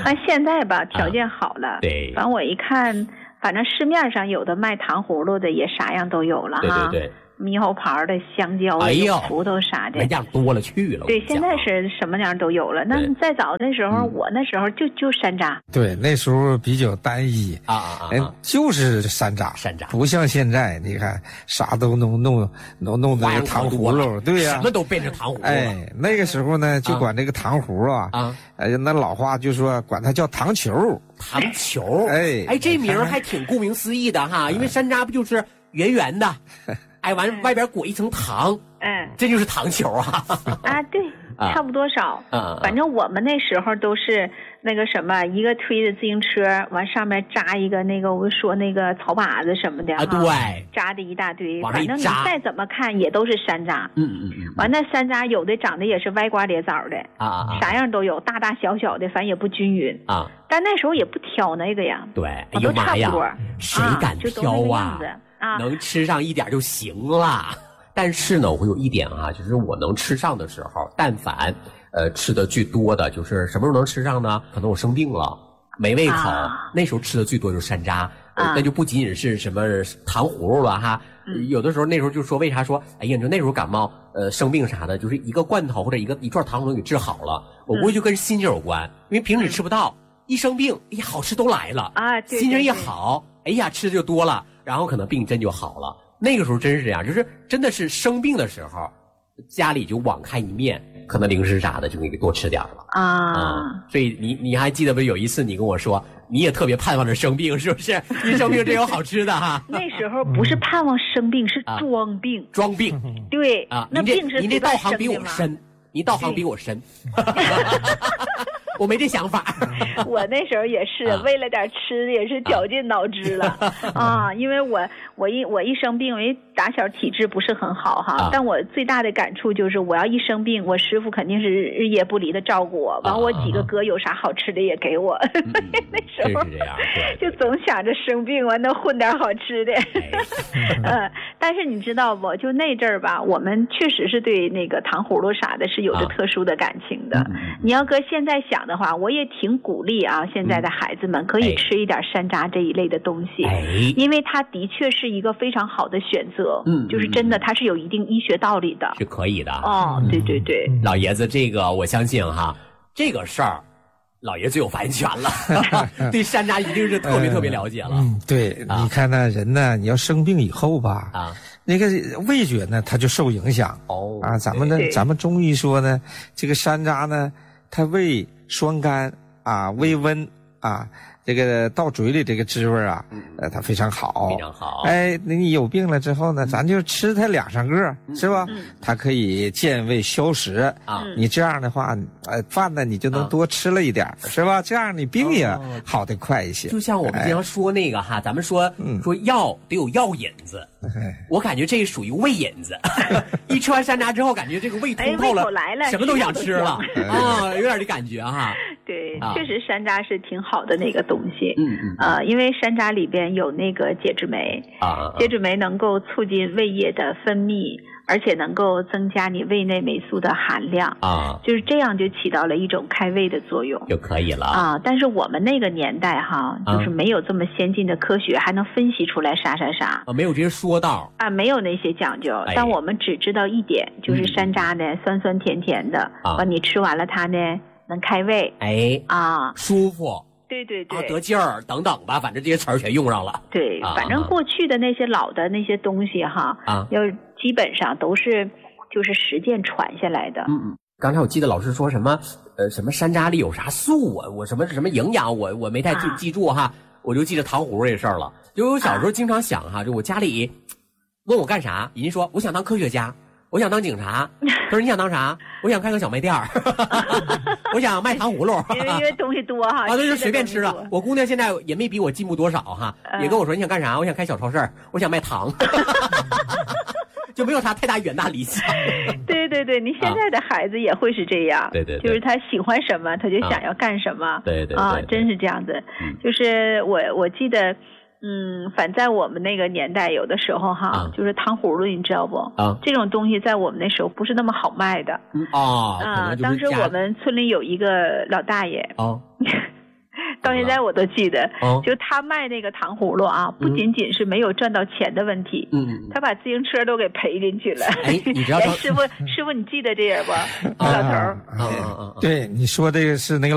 现在吧条件好了， 对， 反正我一看，反正市面上有的卖糖葫芦的也啥样都有了哈。 对， 猕猴桃的、香蕉的、葡萄啥的， 那样多了去了。 对，现在是什么样都有了。那再早那时候，我那时候就山楂。 对，那时候比较单一就是山楂，不像现在，你看啥都弄那个糖葫芦，对呀， 什么都变成糖葫芦。 哎，那个时候呢，就管这个糖葫啊，那老话就说管它叫糖球。 糖球，哎，这名还挺顾名思义的哈，因为山楂不就是圆圆的。哎，完外边裹一层糖，这就是糖球啊！ 啊，对，差不多少。反正我们那时候都是那个什么，一个推的自行车，完上面扎一个那个我说那个草把子什么的对， 扎的一大堆。反正你再怎么看也都是山楂。完那山楂有的长得也是歪瓜裂枣的啥样都有，大大小小的，反正也不均匀但那时候也不挑那个呀， 对， 都差不多。 谁敢挑啊？能吃上一点就行了。但是呢，我会有一点就是我能吃上的时候，但凡吃的最多的就是什么时候能吃上呢？可能我生病了没胃口，那时候吃的最多就是山楂，那就不仅仅是什么糖葫芦了哈。有的时候那时候就说为啥说，哎呀，你说那时候感冒生病啥的，就是一个罐头或者一串糖能给治好了。我估计就跟心情有关，因为平时你吃不到，一生病，哎呀，好吃都来了对， 心情一好，哎呀，吃的就多了。然后可能病真就好了，那个时候真是这样，就是真的是生病的时候，家里就网开一面，可能零食啥的就给多吃点了所以你还记得不？有一次你跟我说，你也特别盼望着生病，是不是？一生病真有好吃的哈。 那时候不是盼望生病，是装病。 装病， 对那病是你这道行比我深，你道行比我深。我没这想法。 我那时候也是为了点吃的，也是绞尽脑汁了因为我一生病，因为打小体质不是很好哈，但我最大的感触就是我要一生病，我师傅肯定是日夜不离的照顾我，完我几个哥有啥好吃的也给我。那时候就总想着生病完能混点好吃的。但是你知道不？就那阵儿吧，我们确实是对那个糖葫芦啥的是有着特殊的感情的。你要搁现在想的话，我也挺鼓励现在的孩子们可以吃一点山楂这一类的东西，因为它的确是一个非常好的选择。就是真的，它是有一定医学道理的， 是可以的。 对， 老爷子，这个我相信这个事儿，老爷子有发言权了。对山楂一定是特别了解了。 对，你看那人呢，你要生病以后吧，那个味觉呢，它就受影响。咱们中医说呢，这个山楂呢，它味酸甘微温这个到嘴里这个滋味它非常好， 非常好。 哎，你有病了之后呢，咱就吃它2-3个，是吧？它可以健胃消食你这样的话，饭呢你就能多吃了一点，是吧？这样你病也好得快一些。 就像我们经常说那个咱们说药得有药引子，我感觉这属于胃引子。一吃完山楂之后，感觉这个胃通透了，什么都想吃了有点这感觉对，确实山楂是挺好的那个东西。因为山楂里边有那个解脂酶解脂酶能够促进胃液的分泌，而且能够增加你胃内霉素的含量就是这样就起到了一种开胃的作用， 就可以了但是我们那个年代就是没有这么先进的科学，还能分析出来啥没有这些说道没有那些讲究。但我们只知道一点，就是山楂呢酸酸甜甜的你吃完了它呢能开胃舒服， 对得劲儿等等吧，反正这些词儿全用上了。 对，反正过去的那些老的那些东西要基本上都是就是实践传下来的。 刚才我记得老师说什么什么山楂里有啥素我什么营养我没太记住我就记得糖葫芦这事儿了。就我小时候经常想就我家里问我干啥，人家说我想当科学家，我想当警察。他说你想当啥？我想开个小卖店儿。我想卖糖葫芦。 因为东西多那就随便吃了。我姑娘现在也没比我进步多少也跟我说你想干啥？我想开小超市，我想卖糖。就没有啥太大远大理想。 对，你现在的孩子也会是这样。 对， 就是他喜欢什么他就想要干什么。 对， 真是这样子。就是我记得反在我们那个年代有的时候就是糖葫芦你知道不这种东西在我们那时候不是那么好卖的可能就是当时我们村里有一个老大爷到现在我都记得，就他卖那个糖葫芦啊，不仅仅是没有赚到钱的问题，他把自行车都给赔进去了。 哎，你知道师傅，你记得这人不？老头儿， 对，你说这个是那个。